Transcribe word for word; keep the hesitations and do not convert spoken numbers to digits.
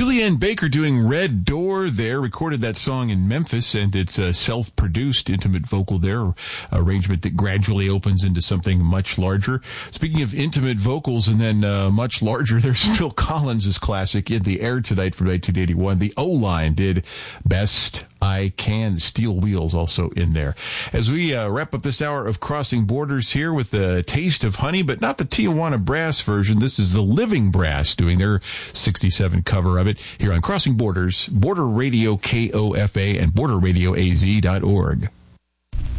Julianne Baker doing Red Door there, recorded that song in Memphis, and it's a self-produced intimate vocal there, arrangement that gradually opens into something much larger. Speaking of intimate vocals and then uh, much larger, there's Phil Collins' classic In the Air Tonight from nineteen eighty-one. The O-Line did Best I Can. Steel Wheels also in there. As we uh, wrap up this hour of Crossing Borders here with the Taste of Honey, but not the Tijuana Brass version. This is the Living Brass doing their sixty-seven cover of it here on Crossing Borders, Border Radio K O F A and border radio A Z dot org.